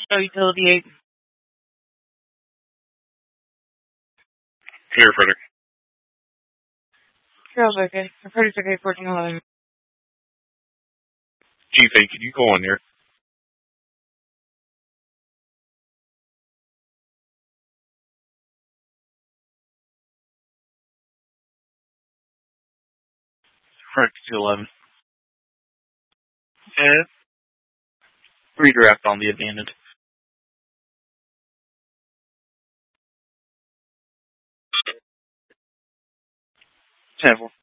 Oh, utility 8. Clear, Frederick. Carol's okay. I'm pretty okay, 1411. Chief 8, can you go on there? Frederick 211. Redirect on the advantage. 10-4.